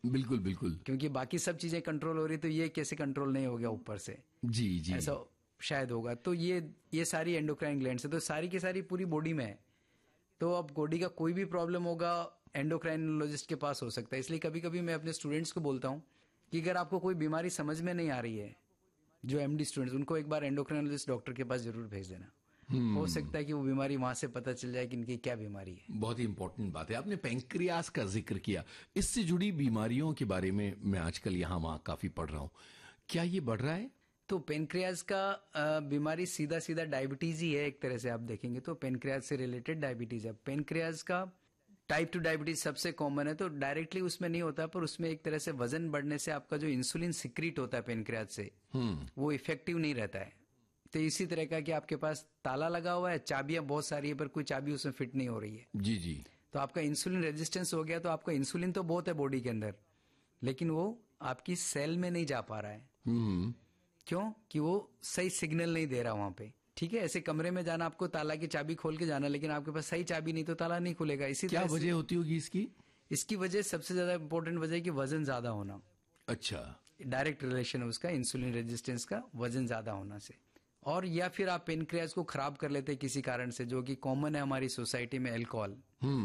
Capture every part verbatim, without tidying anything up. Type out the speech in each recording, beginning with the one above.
बिल्कुल बिल्कुल, क्योंकि बाकी सब चीजें कंट्रोल हो रही, तो ये कैसे कंट्रोल नहीं हो गया ऊपर से? जी जी, ऐसा शायद होगा। तो ये ये सारी एंडोक्राइन ग्लैंड्स है, तो सारी की सारी पूरी बॉडी में है। तो अब बॉडी का कोई भी प्रॉब्लम होगा एंडोक्राइनोलॉजिस्ट के पास हो सकता है। इसलिए कभी कभी मैं अपने स्टूडेंट्स को बोलता हूं कि अगर आपको कोई बीमारी समझ में नहीं आ रही है, जो एमडी स्टूडेंट्स, उनको एक बार एंडोक्राइनोलॉजिस्ट डॉक्टर के पास जरूर भेज देना। हो सकता है कि वो बीमारी वहां से पता चल जाए कि इनकी क्या बीमारी है। बहुत ही इंपॉर्टेंट बात है। आपने पैंक्रियास का जिक्र किया, इससे जुड़ी बीमारियों के बारे में मैं आजकल यहाँ वहां काफी पढ़ रहा हूं, क्या ये बढ़ रहा है? तो पेनक्रियाज का बीमारी सीधा सीधा डायबिटीज ही है। एक तरह से आप देखेंगे तो पेनक्रियाज से रिलेटेड डायबिटीज है। पेनक्रियाज का टाइप टू डायबिटीज सबसे कॉमन है, तो डायरेक्टली उसमें नहीं होता, पर उसमें एक तरह से वजन बढ़ने से आपका जो इंसुलिन सिक्रीट होता है पेनक्रियाज से, वो इफेक्टिव नहीं रहता है। तो इसी तरह का कि आपके पास ताला लगा हुआ है, चाबियां बहुत सारी है, पर कोई चाबी उसमें फिट नहीं हो रही है। जी जी, तो आपका इंसुलिन रेजिस्टेंस हो गया, तो आपका इंसुलिन तो बहुत है बॉडी के अंदर, लेकिन वो आपकी सेल में नहीं जा पा रहा है। हम्म, क्यों? कि वो सही सिग्नल नहीं दे रहा वहां पे। ठीक है, ऐसे कमरे में जाना, आपको ताला की चाबी खोल के जाना, लेकिन आपके पास सही चाबी नहीं तो ताला नहीं खुलेगा। इसी क्या वजह होती होगी इसकी? इसकी वजह सबसे ज्यादा इंपॉर्टेंट वजह है कि वजन ज्यादा होना। अच्छा, डायरेक्ट रिलेशन है उसका इंसुलिन रेजिस्टेंस का, वजन ज्यादा होना से। और या फिर आप पेनक्रियाज को खराब कर लेते हैं किसी कारण से, जो कि कॉमन है हमारी सोसाइटी में, अल्कोहल,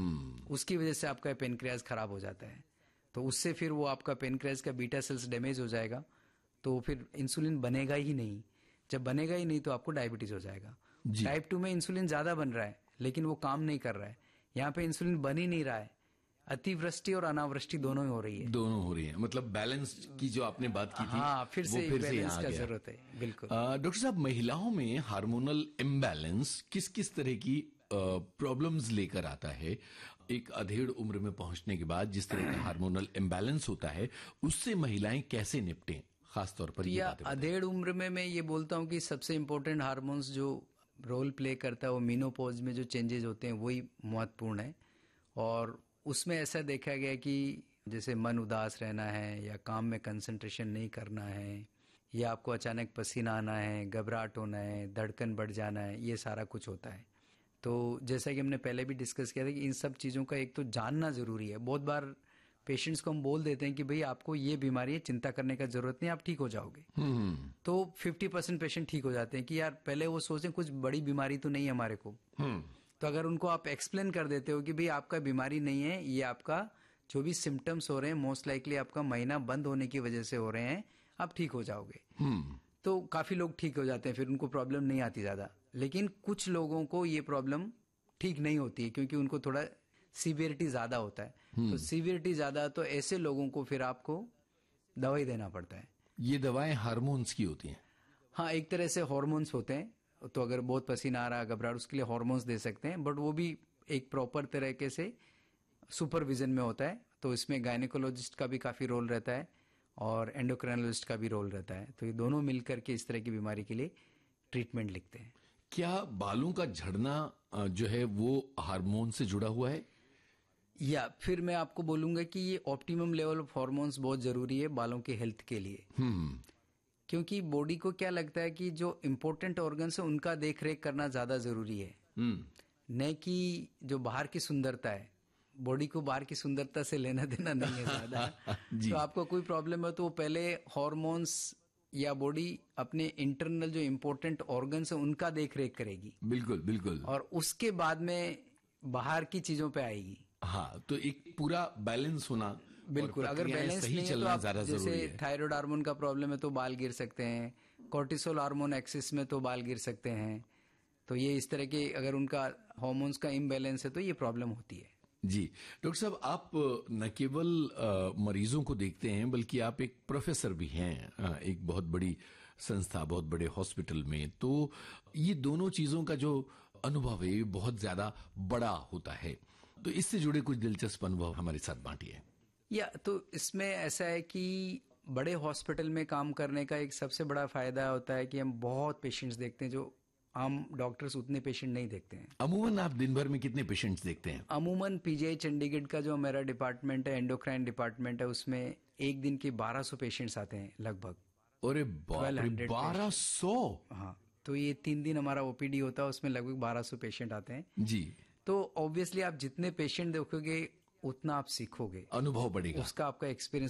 उसकी वजह से आपका पेनक्रियाज खराब हो जाता है। तो उससे फिर वो आपका पेनक्रियाज का बीटा सेल्स डैमेज हो जाएगा, तो फिर इंसुलिन बनेगा ही नहीं। जब बनेगा ही नहीं तो आपको डायबिटीज हो जाएगा। टाइप टू में इंसुलिन ज्यादा बन रहा है, लेकिन वो काम नहीं कर रहा है। यहाँ पे इंसुलिन बन ही नहीं रहा है, अतिवृष्टि और अनावृष्टि दोनों ही हो रही है। दोनों हो रही है, मतलब बैलेंस की जो आपने बात की थी, हाँ, फिर से फिर बैलेंस का जरूरत है। बिल्कुल डॉक्टर साहब, महिलाओं में हार्मोनल इम्बैलेंस किस किस तरह की प्रॉब्लम्स लेकर आता है? एक अधेड़ उम्र में पहुंचने के बाद जिस तरह का हार्मोनल इम्बैलेंस होता है, उससे महिलाएं कैसे निपटें? खासतौर पर या अधेड़ उम्र में मैं ये बोलता हूँ कि सबसे इम्पोर्टेंट हार्मोन्स जो रोल प्ले करता है वो मीनोपॉज में जो चेंजेस होते हैं वही महत्वपूर्ण है। और उसमें ऐसा देखा गया कि जैसे मन उदास रहना है, या काम में कंसंट्रेशन नहीं करना है, या आपको अचानक पसीना आना है, घबराहट होना है, धड़कन बढ़ जाना है, ये सारा कुछ होता है। तो जैसा कि हमने पहले भी डिस्कस किया था कि इन सब चीज़ों का एक तो जानना ज़रूरी है। बहुत बार पेशेंट्स को हम बोल देते हैं कि भाई आपको ये बीमारी है, चिंता करने का जरूरत नहीं, आप ठीक हो जाओगे। तो फिफ्टी परसेंट पेशेंट ठीक हो जाते हैं कि यार पहले वो सोचें कुछ बड़ी बीमारी तो नहीं है हमारे को। तो अगर उनको आप एक्सप्लेन कर देते हो कि भाई आपका बीमारी नहीं है, ये आपका जो भी सिम्टम्स हो रहे हैं मोस्ट लाइकली आपका महीना बंद होने की वजह से हो रहे हैं, आप ठीक हो जाओगे, तो काफी लोग ठीक हो जाते हैं, फिर उनको प्रॉब्लम नहीं आती ज्यादा। लेकिन कुछ लोगों को ये प्रॉब्लम ठीक नहीं होती है, क्योंकि उनको थोड़ा सीवियरिटी ज्यादा होता है। तो सीवियरिटी ज्यादा, तो ऐसे लोगों को फिर आपको दवाई देना पड़ता है। ये दवाएं हार्मोन्स की होती हैं? हाँ, एक तरह से हार्मोन्स होते हैं। तो अगर बहुत पसीना आ रहा है, घबराहट, उसके लिए हार्मोन्स दे सकते हैं, बट वो भी एक प्रॉपर तरीके से सुपरविजन में होता है। तो इसमें गायनेकोलॉजिस्ट का भी काफी रोल रहता है और एंडोक्राइनोलॉजिस्ट का भी रोल रहता है। तो ये दोनों मिलकर के इस तरह की बीमारी के लिए ट्रीटमेंट लिखते हैं। क्या बालों का झड़ना जो है वो हार्मोन से जुड़ा हुआ है? या फिर मैं आपको बोलूंगा कि ये ऑप्टिमम लेवल ऑफ हार्मोन्स बहुत जरूरी है बालों के हेल्थ के लिए। क्योंकि बॉडी को क्या लगता है कि जो इम्पोर्टेंट ऑर्गन्स है उनका देख रेख करना ज्यादा जरूरी है, न कि जो बाहर की सुंदरता है। बॉडी को बाहर की सुंदरता से लेना देना नहीं है ज्यादा। तो आपको कोई प्रॉब्लम है तो पहले हार्मोन्स या बॉडी अपने इंटरनल जो इम्पोर्टेंट ऑर्गन्स है उनका देख रेख करेगी। बिल्कुल बिल्कुल। और उसके बाद में बाहर की चीजों पे आएगी। हाँ, तो एक पूरा बैलेंस होना। बिल्कुल, अगर बैलेंस नहीं है तो आप जैसे थायराइड हार्मोन का प्रॉब्लम है तो बाल गिर सकते हैं, कोर्टिसोल हार्मोन एक्सिस में तो बाल गिर सकते हैं। तो ये इस तरह के अगर उनका हार्मोन्स का इम्बैलेंस है तो ये प्रॉब्लम होती है। जी डॉक्टर साहब, आप न केवल मरीजों को देखते हैं बल्कि आप एक प्रोफेसर भी हैं एक बहुत बड़ी संस्था, बहुत बड़े हॉस्पिटल में। तो ये दोनों चीजों का जो अनुभव है बहुत ज्यादा बड़ा होता है, तो इससे जुड़े कुछ दिलचस्प अनुभव हमारे साथ बांटिए। या तो इसमें ऐसा है कि बड़े हॉस्पिटल में काम करने का एक सबसे बड़ा फायदा होता है कि हम बहुत पेशेंट्स देखते हैं जो आम डॉक्टर्स उतने पेशेंट नहीं देखते हैं। अमूमन आप दिन भर में कितने पेशेंट्स देखते हैं? अमूमन पीजीआई चंडीगढ़ का जो मेरा डिपार्टमेंट है, एंडोक्राइन डिपार्टमेंट है, उसमें एक दिन के बारह सौ पेशेंट्स आते हैं लगभग। अरे बारह सौ! हाँ, तो ये तीन दिन हमारा ओपीडी होता है, उसमें लगभग बारह सौ पेशेंट आते हैं जी। तो ऑब्वियसली आप जितने पेशेंट देखोगे उतना आप सीखोगे, अनुभव बढ़ेगा, उसका आपका एक्सपीरियंस